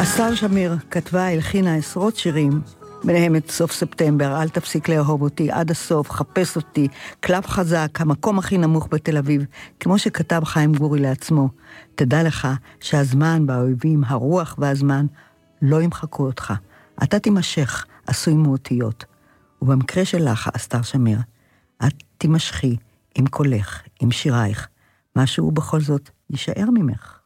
אסתר שמיר כתבה, הלחינה עשרות שירים, ביניהם את סוף ספטמבר, אל תפסיק לאהוב אותי, עד הסוף, חפש אותי, קלף חזק, המקום הכי נמוך בתל אביב, כמו שכתב חיים גורי לעצמו. תדע לך שהזמן באויבים, הרוח והזמן, לא ימחקו אותך. אתה תימשך, עשוי מאותיות. ובמקרה שלך, אסתר שמיר, את תימשכי עם קולך, עם שירייך, משהו בכל זאת יישאר ממך.